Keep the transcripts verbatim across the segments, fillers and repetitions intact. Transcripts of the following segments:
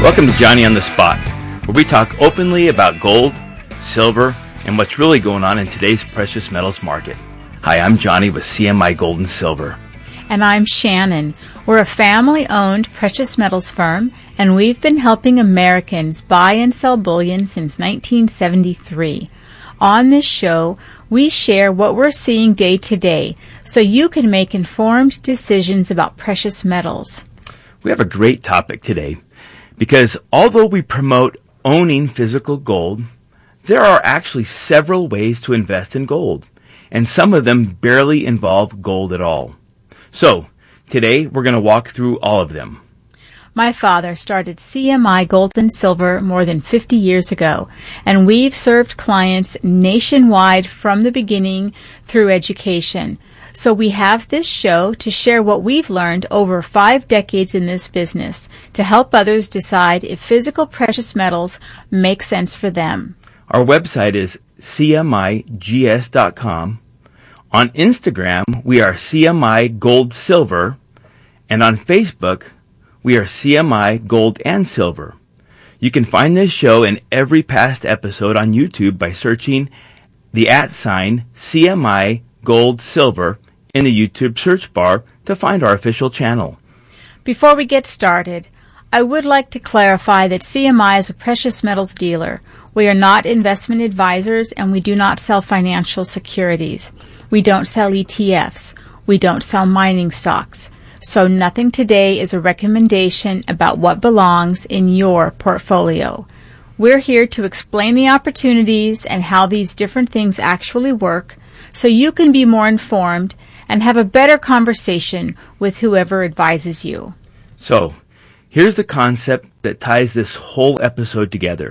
Welcome to Johnny on the Spot, where we talk openly about gold, silver, and what's really going on in today's precious metals market. Hi, I'm Johnny with C M I Gold and Silver. And I'm Shannon. We're a family-owned precious metals firm, and we've been helping Americans buy and sell bullion since nineteen seventy-three. On this show, we share what we're seeing day to day, so you can make informed decisions about precious metals. We have a great topic today, because although we promote owning physical gold, there are actually several ways to invest in gold, and some of them barely involve gold at all. So, today we're going to walk through all of them. My father started C M I Gold and Silver more than fifty years ago, and we've served clients nationwide from the beginning through education. So we have this show to share what we've learned over five decades in this business to help others decide if physical precious metals make sense for them. Our website is C M I G S dot com. On Instagram, we are C M I Gold Silver, and on Facebook, we are C M I Gold and Silver. You can find this show and every past episode on YouTube by searching the at sign C M I Gold Silver in the YouTube search bar to find our official channel. Before we get started, I would like to clarify that C M I is a precious metals dealer. We are not investment advisors, and we do not sell financial securities. We don't sell E T Fs. We don't sell mining stocks. So nothing today is a recommendation about what belongs in your portfolio. We're here to explain the opportunities and how these different things actually work so you can be more informed and have a better conversation with whoever advises you. So, here's the concept that ties this whole episode together.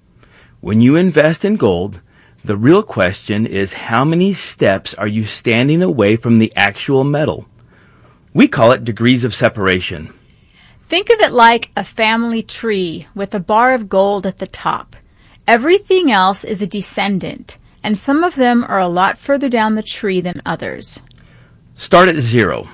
When you invest in gold, the real question is how many steps are you standing away from the actual metal? We call it degrees of separation. Think of it like a family tree with a bar of gold at the top. Everything else is a descendant, and some of them are a lot further down the tree than others. Start at zero.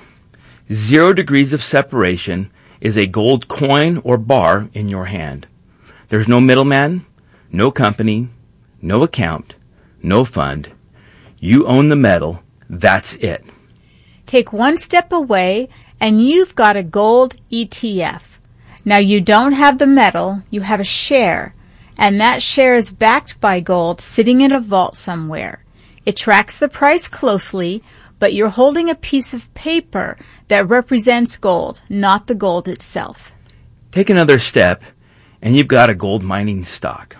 Zero degrees of separation is a gold coin or bar in your hand. There's no middleman, no company, no account, no fund. You own the metal. That's it. Take one step away and you've got a gold E T F. Now you don't have the metal, you have a share, and that share is backed by gold sitting in a vault somewhere. It tracks the price closely, but you're holding a piece of paper that represents gold, not the gold itself. Take another step and you've got a gold mining stock.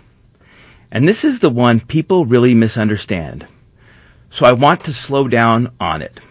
And this is the one people really misunderstand. So I want to slow down on it.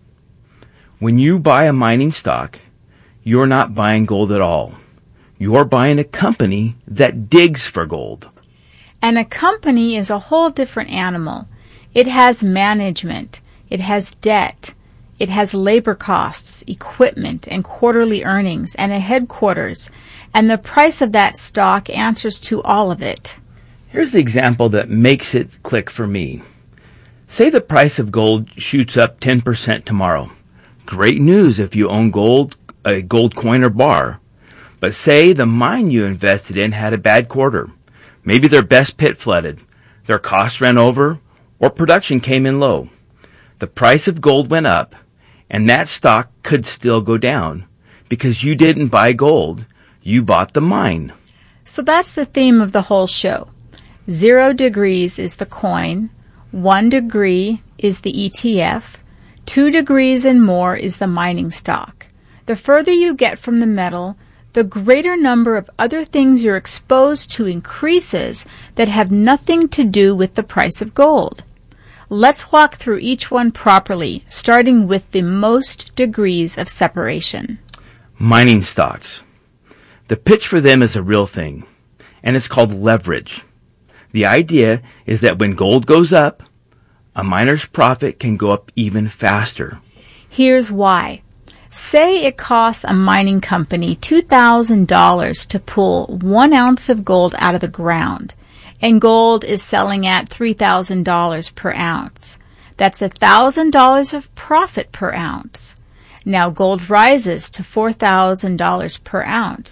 When you buy a mining stock, you're not buying gold at all. You're buying a company that digs for gold. And a company is a whole different animal. It has management. It has debt. It has labor costs, equipment, and quarterly earnings, and a headquarters. And the price of that stock answers to all of it. Here's the example that makes it click for me. Say the price of gold shoots up ten percent tomorrow. Great news if you own gold, a gold coin or bar. But say the mine you invested in had a bad quarter. Maybe their best pit flooded, their costs ran over, or production came in low. The price of gold went up, and that stock could still go down because you didn't buy gold, you bought the mine. So that's the theme of the whole show. Zero degrees is the coin, one degree is the E T F, two degrees and more is the mining stock. The further you get from the metal, the greater number of other things you're exposed to increases that have nothing to do with the price of gold. Let's walk through each one properly, starting with the most degrees of separation. Mining stocks. The pitch for them is a real thing, and it's called leverage. The idea is that when gold goes up, a miner's profit can go up even faster. Here's why. Say it costs a mining company two thousand dollars to pull one ounce of gold out of the ground, and gold is selling at three thousand dollars per ounce. That's one thousand dollars of profit per ounce. Now gold rises to four thousand dollars per ounce.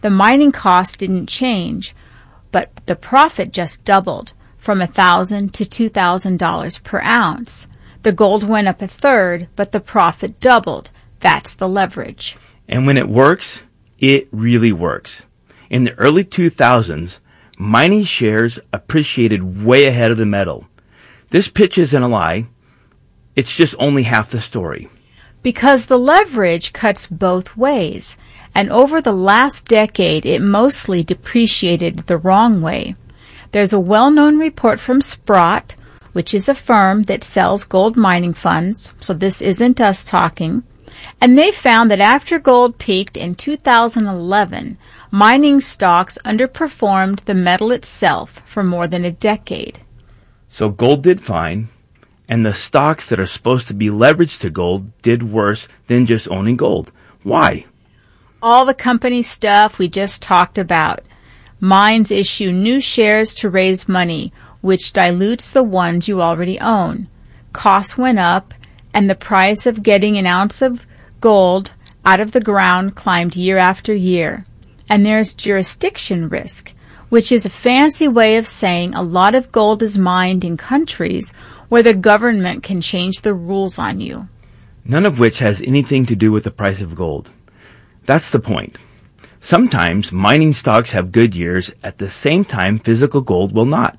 The mining cost didn't change, but the profit just doubled from one thousand dollars to two thousand dollars per ounce. The gold went up a third, but the profit doubled. That's the leverage. And when it works, it really works. In the early two thousands, mining shares appreciated way ahead of the metal. This pitch isn't a lie. It's just only half the story. Because the leverage cuts both ways, and over the last decade it mostly depreciated the wrong way. There's a well-known report from Sprott, which is a firm that sells gold mining funds, so this isn't us talking, and they found that after gold peaked in two thousand eleven, mining stocks underperformed the metal itself for more than a decade. So gold did fine, and the stocks that are supposed to be leveraged to gold did worse than just owning gold. Why? All the company stuff we just talked about. Mines issue new shares to raise money, which dilutes the ones you already own. Costs went up, and the price of getting an ounce of gold out of the ground climbed year after year. And there's jurisdiction risk, which is a fancy way of saying a lot of gold is mined in countries where the government can change the rules on you. None of which has anything to do with the price of gold. That's the point. Sometimes mining stocks have good years at the same time physical gold will not.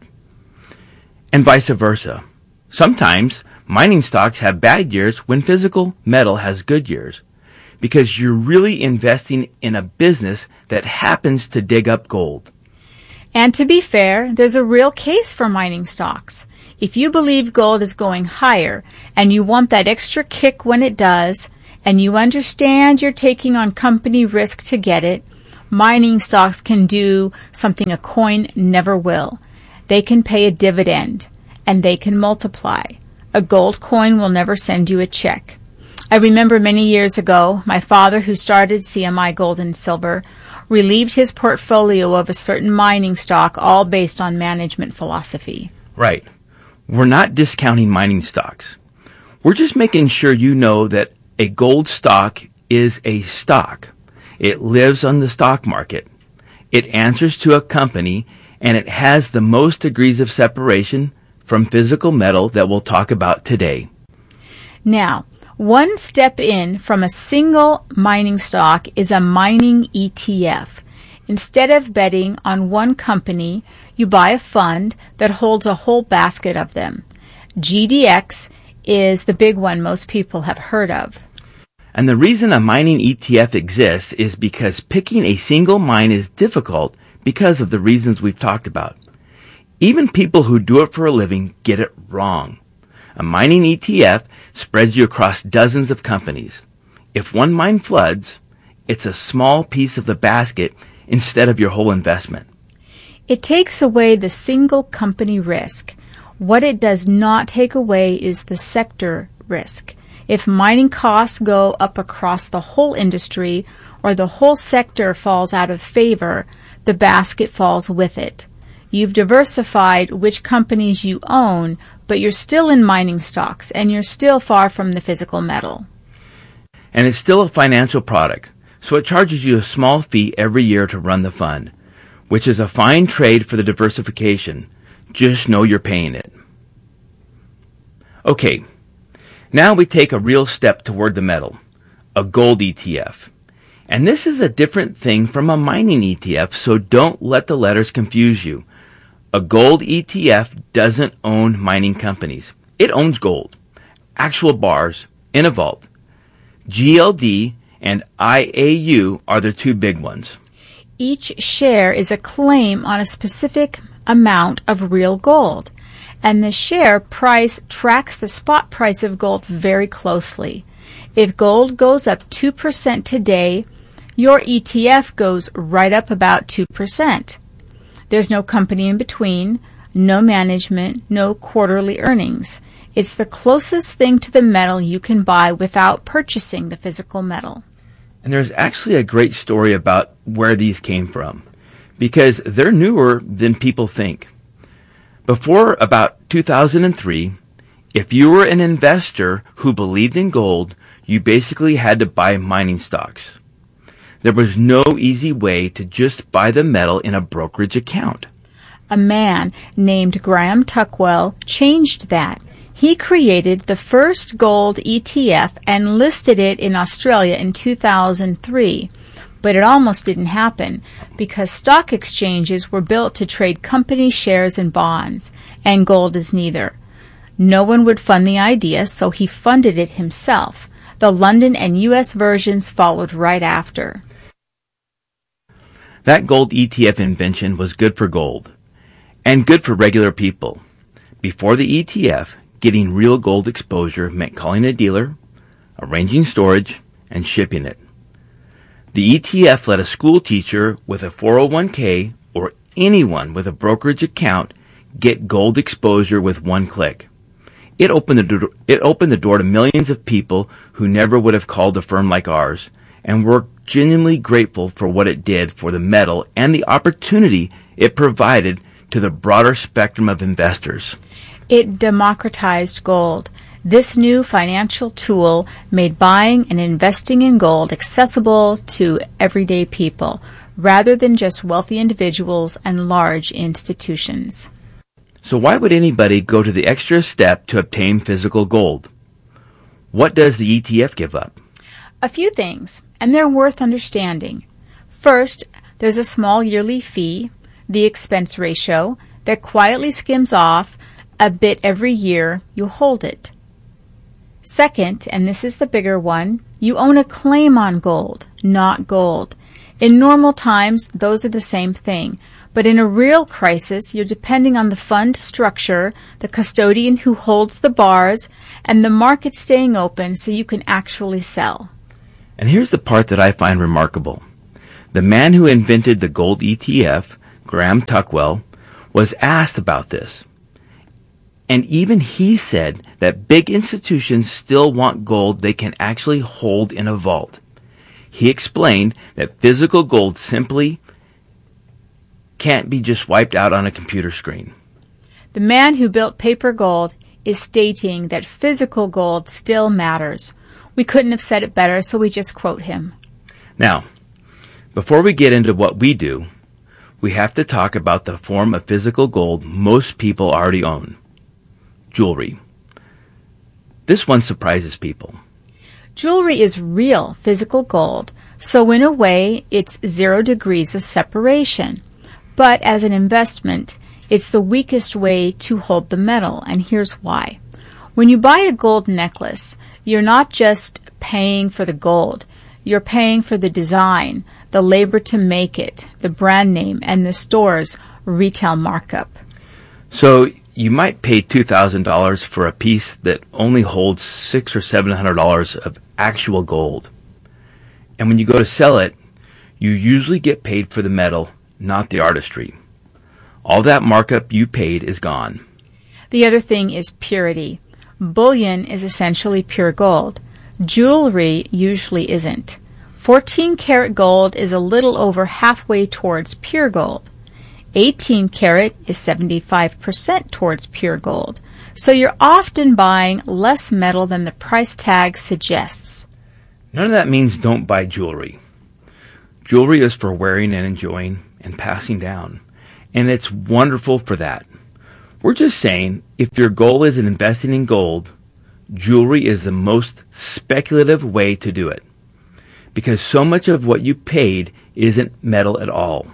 And vice versa. Sometimes mining stocks have bad years when physical metal has good years, because you're really investing in a business that happens to dig up gold. And to be fair, there's a real case for mining stocks. If you believe gold is going higher and you want that extra kick when it does, and you understand you're taking on company risk to get it, mining stocks can do something a coin never will. They can pay a dividend, and they can multiply. A gold coin will never send you a check. I remember many years ago, my father, who started C M I Gold and Silver, relieved his portfolio of a certain mining stock, all based on management philosophy. Right. We're not discounting mining stocks. We're just making sure you know that a gold stock is a stock. It lives on the stock market. It answers to a company, and it has the most degrees of separation from physical metal that we'll talk about today. Now, one step in from a single mining stock is a mining E T F. Instead of betting on one company, you buy a fund that holds a whole basket of them. G D X is the big one most people have heard of. And the reason a mining E T F exists is because picking a single mine is difficult because of the reasons we've talked about. Even people who do it for a living get it wrong. A mining E T F spreads you across dozens of companies. If one mine floods, it's a small piece of the basket instead of your whole investment. It takes away the single company risk. What it does not take away is the sector risk. If mining costs go up across the whole industry or the whole sector falls out of favor, the basket falls with it. You've diversified which companies you own, but you're still in mining stocks and you're still far from the physical metal. And it's still a financial product, so it charges you a small fee every year to run the fund, which is a fine trade for the diversification. Just know you're paying it. Okay, now we take a real step toward the metal, a gold E T F. And this is a different thing from a mining E T F, so don't let the letters confuse you. A gold E T F doesn't own mining companies. It owns gold, actual bars, in a vault. G L D and I A U are the two big ones. Each share is a claim on a specific amount of real gold, and the share price tracks the spot price of gold very closely. If gold goes up two percent today, your E T F goes right up about two percent. There's no company in between, no management, no quarterly earnings. It's the closest thing to the metal you can buy without purchasing the physical metal. And there's actually a great story about where these came from, because they're newer than people think. Before about two thousand three, if you were an investor who believed in gold, you basically had to buy mining stocks. There was no easy way to just buy the metal in a brokerage account. A man named Graham Tuckwell changed that. He created the first gold E T F and listed it in Australia in two thousand three. But it almost didn't happen because stock exchanges were built to trade company shares and bonds, and gold is neither. No one would fund the idea, so he funded it himself. The London and U S versions followed right after. That gold E T F invention was good for gold, and good for regular people. Before the E T F, getting real gold exposure meant calling a dealer, arranging storage, and shipping it. The E T F let a school teacher with a four oh one k or anyone with a brokerage account get gold exposure with one click. It opened the do- it opened the door to millions of people who never would have called a firm like ours, and we're genuinely grateful for what it did for the metal and the opportunity it provided to the broader spectrum of investors. It democratized gold. This new financial tool made buying and investing in gold accessible to everyday people, rather than just wealthy individuals and large institutions. So why would anybody go to the extra step to obtain physical gold? What does the E T F give up? A few things, and they're worth understanding. First, there's a small yearly fee, the expense ratio, that quietly skims off a bit every year you hold it. Second, and this is the bigger one, you own a claim on gold, not gold. In normal times, those are the same thing. But in a real crisis, you're depending on the fund structure, the custodian who holds the bars, and the market staying open so you can actually sell. And here's the part that I find remarkable. The man who invented the gold E T F, Graham Tuckwell, was asked about this. And even he said that big institutions still want gold they can actually hold in a vault. He explained that physical gold simply can't be just wiped out on a computer screen. The man who built paper gold is stating that physical gold still matters. We couldn't have said it better, so we just quote him. Now, before we get into what we do, we have to talk about the form of physical gold most people already own. Jewelry. This one surprises people. Jewelry is real physical gold, so in a way it's zero degrees of separation. But as an investment, it's the weakest way to hold the metal, and here's why. When you buy a gold necklace, you're not just paying for the gold. You're paying for the design, the labor to make it, the brand name, and the store's retail markup. So you might pay two thousand dollars for a piece that only holds six hundred or seven hundred dollars of actual gold. And when you go to sell it, you usually get paid for the metal, not the artistry. All that markup you paid is gone. The other thing is purity. Bullion is essentially pure gold. Jewelry usually isn't. fourteen karat gold is a little over halfway towards pure gold. eighteen karat is seventy-five percent towards pure gold. So you're often buying less metal than the price tag suggests. None of that means don't buy jewelry. Jewelry is for wearing and enjoying and passing down, and it's wonderful for that. We're just saying, if your goal is in investing in gold, jewelry is the most speculative way to do it, because so much of what you paid isn't metal at all.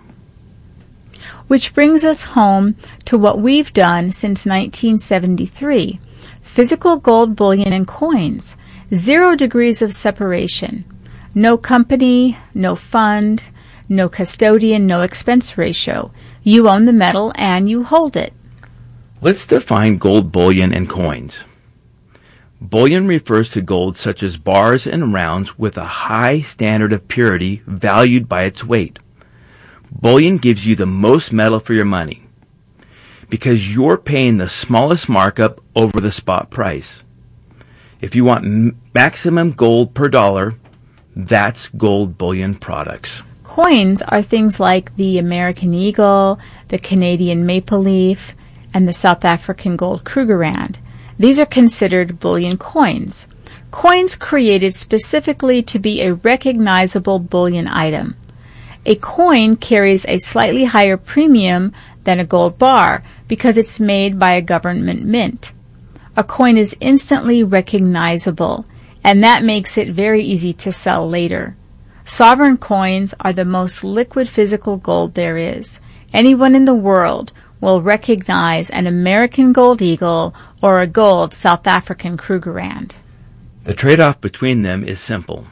Which brings us home to what we've done since nineteen seventy-three. Physical gold bullion and coins. Zero degrees of separation. No company, no fund, no custodian, no expense ratio. You own the metal and you hold it. Let's define gold bullion and coins. Bullion refers to gold such as bars and rounds with a high standard of purity valued by its weight. Bullion gives you the most metal for your money because you're paying the smallest markup over the spot price. If you want m- maximum gold per dollar, that's gold bullion products. Coins are things like the American Eagle, the Canadian Maple Leaf, and the South African Gold Krugerrand. These are considered bullion coins. Coins created specifically to be a recognizable bullion item. A coin carries a slightly higher premium than a gold bar because it's made by a government mint. A coin is instantly recognizable, and that makes it very easy to sell later. Sovereign coins are the most liquid physical gold there is. Anyone in the world will recognize an American gold eagle or a gold South African Krugerrand. The trade-off between them is simple.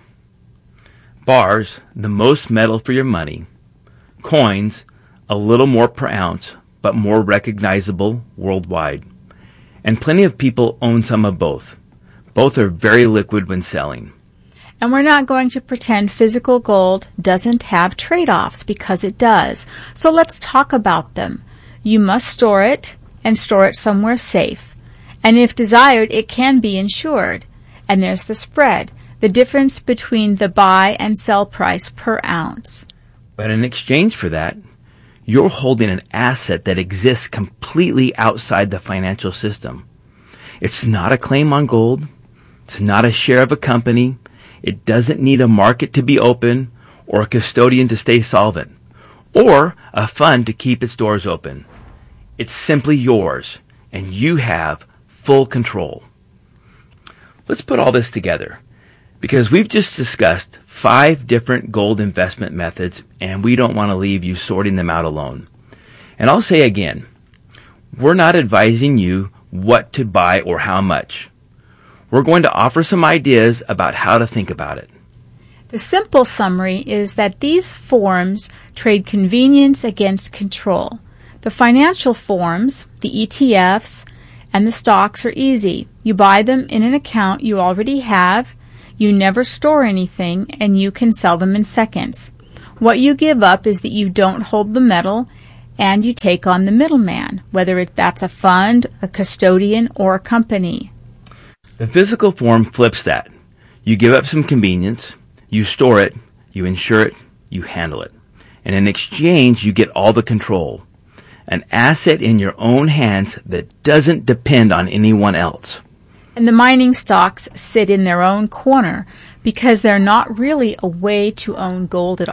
Bars, the most metal for your money. Coins, a little more per ounce, but more recognizable worldwide. And plenty of people own some of both. Both are very liquid when selling. And we're not going to pretend physical gold doesn't have trade-offs, because it does. So let's talk about them. You must store it, and store it somewhere safe. And if desired, it can be insured. And there's the spread, the difference between the buy and sell price per ounce. But in exchange for that, you're holding an asset that exists completely outside the financial system. It's not a claim on gold. It's not a share of a company. It doesn't need a market to be open or a custodian to stay solvent or a fund to keep its doors open. It's simply yours, and you have full control. Let's put all this together, because we've just discussed five different gold investment methods, and we don't want to leave you sorting them out alone. And I'll say again, we're not advising you what to buy or how much. We're going to offer some ideas about how to think about it. The simple summary is that these forms trade convenience against control. The financial forms, the E T Fs, and the stocks are easy. You buy them in an account you already have, you never store anything, and you can sell them in seconds. What you give up is that you don't hold the metal, and you take on the middleman, whether it, that's a fund, a custodian, or a company. The physical form flips that. You give up some convenience, you store it, you insure it, you handle it. And in exchange, you get all the control. An asset in your own hands that doesn't depend on anyone else. And the mining stocks sit in their own corner because they're not really a way to own gold at